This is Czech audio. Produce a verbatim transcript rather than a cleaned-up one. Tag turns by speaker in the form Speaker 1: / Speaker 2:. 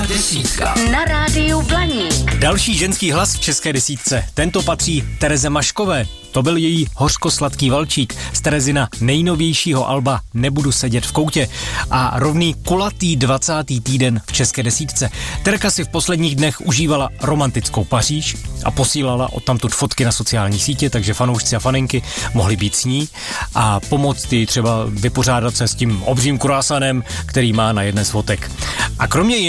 Speaker 1: desítka.
Speaker 2: Na rádiu Blaník.
Speaker 3: Další ženský hlas v české desítce. Tento patří Tereze Maškové. To byl její hořkosladký valčík z Terezina nejnovějšího alba Nebudu sedět v koutě a rovný kulatý dvacátý týden v české desítce. Terka si v posledních dnech užívala romantickou Paříž a posílala odtamtud fotky na sociální sítě, takže fanoušci a faninky mohli být s ní a pomoct jí třeba vypořádat se s tím obřím kruasanem, který má na jedné z fotek. A kromě